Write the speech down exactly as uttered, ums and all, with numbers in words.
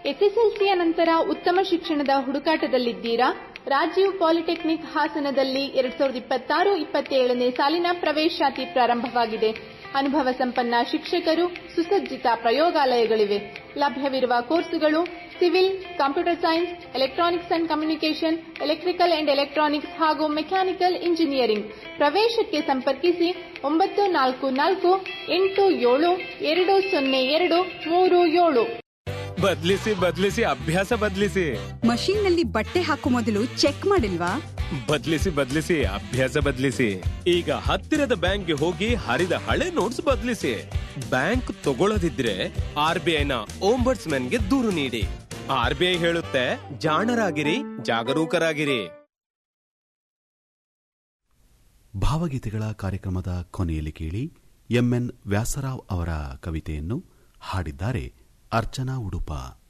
ಎಸ್ಎಸ್ಎಲ್ಸಿಯ ನಂತರ ಉತ್ತಮ ಶಿಕ್ಷಣದ ಹುಡುಕಾಟದಲ್ಲಿದ್ದೀರಾ? ರಾಜೀವ್ ಪಾಲಿಟೆಕ್ನಿಕ್ ಹಾಸನದಲ್ಲಿ ಎರಡ್ ಸಾವಿರದ ಇಪ್ಪತ್ತಾರು ಇಪ್ಪತ್ತೇಳನೇ ಸಾಲಿನ ಪ್ರವೇಶಾತಿ ಪ್ರಾರಂಭವಾಗಿದೆ. ಅನುಭವ ಸಂಪನ್ನ ಶಿಕ್ಷಕರು, ಸುಸಜ್ಜಿತ ಪ್ರಯೋಗಾಲಯಗಳಿವೆ. ಲಭ್ಯವಿರುವ ಕೋರ್ಸುಗಳು civil, computer science, electronics and communication, electrical and electronics ಹಾಗೂ ಮೆಕ್ಯಾನಿಕಲ್ ಇಂಜಿನಿಯರಿಂಗ್. ಪ್ರವೇಶಕ್ಕೆ ಸಂಪರ್ಕಿಸಿ ಒಂಬತ್ತು ನಾಲ್ಕು ನಾಲ್ಕು ಎಂಟು ಏಳು ಎರಡು ಸೊನ್ನೆ ಎರಡು ಮೂರು ಏಳು. ಬದಲಿಸಿ ಬದಲಿಸಿ ಅಭ್ಯಾಸ ಬದಲಿಸಿ. ಮಷೀನ್ ನಲ್ಲಿ ಬಟ್ಟೆ ಹಾಕೋ ಮೊದಲು ಚೆಕ್ ಮಾಡಿಲ್ವಾ? ಬದಲಿಸಿ ಬದಲಿಸಿ ಅಭ್ಯಾಸ ಬದಲಿಸಿ. ಈಗ ಹತ್ತಿರದ ಬ್ಯಾಂಕ್ಗೆ ಹೋಗಿ ಹರಿದ ಹಳೆ ನೋಟ್ಸ್ ಬದಲಿಸಿ. ಬ್ಯಾಂಕ್ ತಗೊಳ್ಳದಿದ್ರೆ ಆರ್ಬಿಐನ ಓಂಬರ್ಟ್ಸ್ಮನ್ಗೆ ದೂರು ನೀಡಿ. ಆರ್ಬಿಐ ಹೇಳುತ್ತೆ, ಜಾಣರಾಗಿರಿ, ಜಾಗರೂಕರಾಗಿರಿ. ಭಾವಗೀತೆಗಳ ಕಾರ್ಯಕ್ರಮದ ಕೊನೆಯಲ್ಲಿ ಕೇಳಿ ಎಂಎನ್ ವ್ಯಾಸರಾವ್ ಅವರ ಕವಿತೆಯನ್ನು ಹಾಡಿದ್ದಾರೆ ಅರ್ಚನಾ ಉಡುಪ.